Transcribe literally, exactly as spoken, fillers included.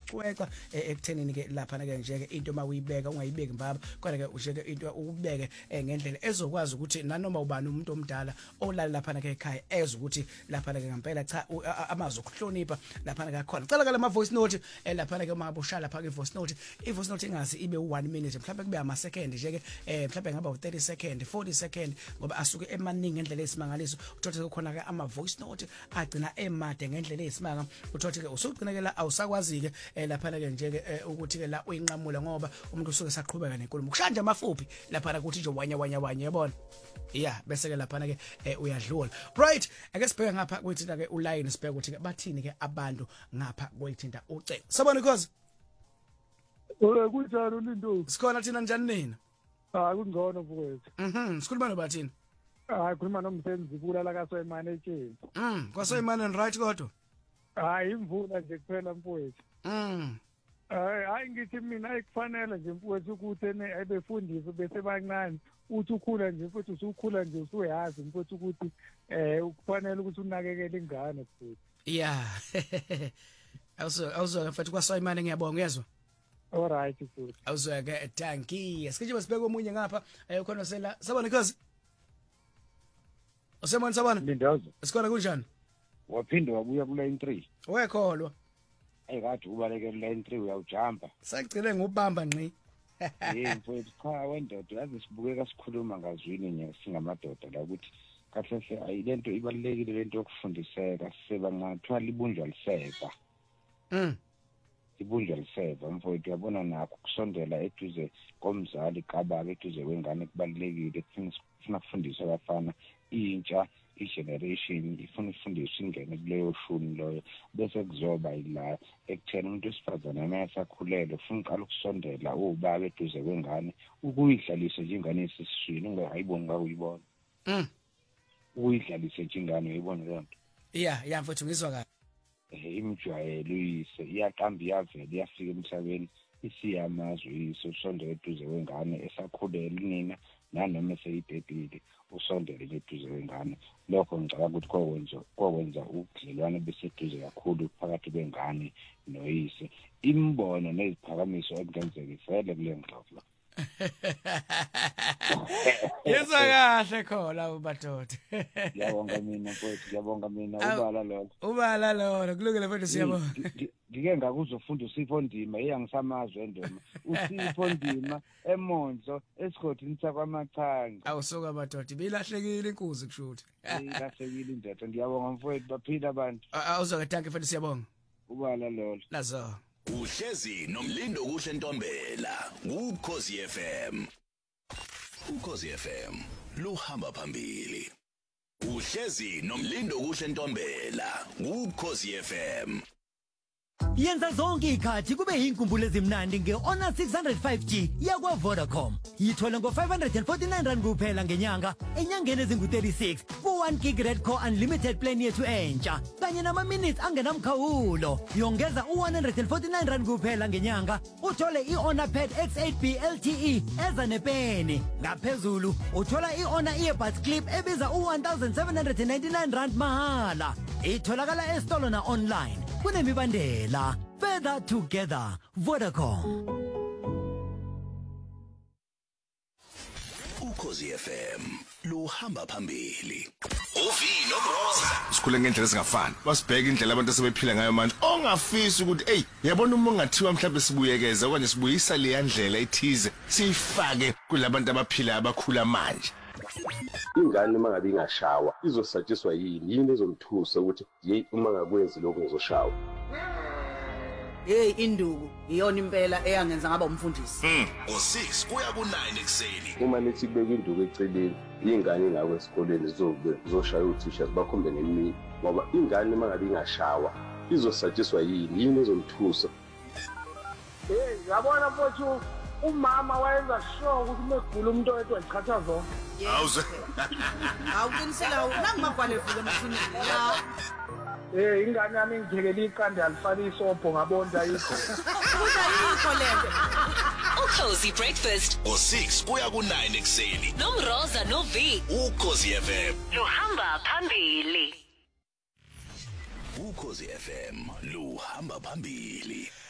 uyacweca ekuthenini ke lapha ke nje ke into mawuyibeka ungayibeki mbaba kodwa ke uje ke into ubeke ngendlela ezokwazi ukuthi nanoma ubani umuntu omdala olala lapha ke ekhaya ezwe ukuthi lapha ke ngempela cha amazwi okuhlonipha lapha ke khona cela ke lama voice note lapha ke mabusha lapha ke voice note i voice note ingazi ibe u one minute mhlawumbe kube ama second nje ke mhlawumbe ngaba u thirty second forty second ngoba asuke emaningi ngendlela esimangaliso uthothi khona ke ama voice note agcina emade ngendlela esimanga uthothi ke usugcinekela awusakwazi ke lapha ke nje ke ukuthi ke la uyinqamula ngoba umuntu usuke saqhubeka nenkulumo kushanje amafuphi lapha ukuthi nje wanya wanya wanya yabona yeah bese ke lapha ke uyadlula right ake sibheke ngapha kwethinta ke uline sibheke ukuthi ke bathini ke abantu ngapha kwethinta ucingo sabona because Ule kunjani uLindo? Sikhona thina njani nina? Ah kungcono mfowethu. Mhm, sikhuluma nobathini? Ah khuluma nomsebenzi kulala kaSoyimane etsheni. Mhm, kwaSoyimane right kodwa? Hayi imvula nje kuphela mfowethu. Mhm. Hayi hayi ngithi mina ayikufanele nje mfowethu ukuthi ene ebefundisi bese bancane uthi ukhula nje mfowethu usukhula nje usuyazi mfowethu ukuthi eh ukufanele ukuthi unakekele ingane mfowethu. Yeah. Also also mfowethu kwaSoyimane ngiyabonga uyezwa? Alright mfowethu. Awuzwa ke tanki. Asike basibeke omunye ngapha khona sela sabona cause Usemona sabona? Lindozo. Sikhona kunjani? Waphinde wabuya ku line three. Wekholwa. Hey kathi ubaleke line three uyawujumpa. Sagcile ngubamba ngqi. Yey mfowethu cha wendoda yazi sibukeka sikhuluma ngazwini nje singamadoda la ukuthi kahle hle ayilento ibalekile lento yokufundiseka siseba ngathwa libunjwa liseka. Mm. Ibunjwa liseva mfowethu uyabona nakho kusondela eduze komzali kababa eduze wengane kubalekile kufuna ukufundisa abafana intsha igeneration ifuna ukufundiswa ingene kuleyo shuni loyo bese kuzoba ila ekuthena umuntu wesifazana mayesakhulele ufuna uqala ukusondela ubaba eduze wengane ukuyidlalisa nje ingane esiswini ungayiboni ngawo uyibona mm uyidlalisa nje ingane uyibona lonto yeah yeah mfowethu ngizwa kahle imjwayelo uyise iyaqamba iyavela iyafika emhlabeni isiyamazwe uyise usondele eduze wengane esakhulela nina nanoma eseyidedile usondele eduze wengane lokho ngicabanga ukuthi kokwenza kokwenza ubudlelwane beseduze kakhulu phakathi kwengane noyise imbono neziphakamiso ekungenzeka ifele kule ngxoxo Yezwa kahle khona ubadoda. Ngiyabonga mina mfowethu ngiyabonga mina ubala lokho. Ubala lona kulungile mfowethu siyabonga. Ngike ngakuzofunda usipho ndima eyangisamazwe endoma. Usipho ndima emonzo esikhothini sakwamachanga. Awusoka abadoda bilahlekile inkuzi kushuthi. Ilahlekile indoda ngiyabonga mfowethu baphila abantu. Awuzwa ke thank mfowethu siyabonga. Ubala lolo. Nazo. Uhlezi nomlindo kuhle Ntombela kuKhosi F M. uKhosi F M luhamba phambili. Uhlezi nomlindo kuhle Ntombela kuKhosi F M. Yenza zonke ikhathi kube inkumbulo ezimnandi ngeHonor six oh five G yakwa Vodacom. Yithola ngo five hundred forty-nine rand kuphela ngenyanga, enyangeni ezingu thirty-six ku one gig red core unlimited plan yethu entsha. Kanye nama minutes angenamkhawulo. Yongeza u one hundred forty-nine rand kuphela ngenyanga, uthole iHonor Pad X eight B L T E eza nepeni. Ngaphezulu uthola iHonor earbuds clip ebiza u one thousand seven hundred ninety-nine rand mahala. Itholakala esitolo na online. Kunemibandela. Further together. Vodacom. uKhosi F M luhamba phambili. Uvi noBroza sikhule ngendlela ezingafani basibheka indlela abantu asebephila ngayo manje ongafisi ukuthi hey yabona uma ungathiwa mhlawumbe sibuyekeza okanye sibuyisa le yandlela ethize sifake kulabantu abaphila abakhula manje. Ingane uma ngabe ingashawa izosatshiswa yini yini ezomthusa ukuthi hey uma ngakwenzi lokho ngizoshawa. Hey induku iyona impela eyangenza ngaba umfundisi. Mm ngo six kuya ku nine ekseni. Uma nithi kubeka induku eceleni ingane ingakwe esikoleni zizobe zizoshaya uteachers bakhombe ngemini ngoba ingane uma ngabe ingashawa izosatshiswa yini yini ezomthusa. Hey yabona mfowethu umama wayenza sure ukuthi megula umuntu oyedwa echatha zonke. Awuze. Awuqinisela nangimagwane evuke emthuneni la. Eh ingane yami ngijekela iqanda alifaka isobho ngabonda yikho. Kuza yikho lento. uKhosi breakfast ngo six kuya ku nine ekseni. noMroza noV uKhosi F M luhamba phambili. uKhosi F M luhamba phambili.